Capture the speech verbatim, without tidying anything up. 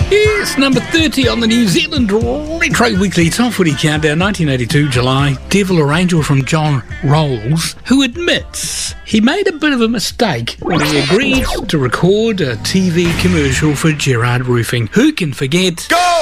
Yes, number thirty on the New Zealand Retro Weekly Top Footy Countdown, nineteen eighty-two, July. Devil or Angel from John Rolls, who admits he made a bit of a mistake when he agreed to record a T V commercial for Gerard Roofing. Who can forget... Go!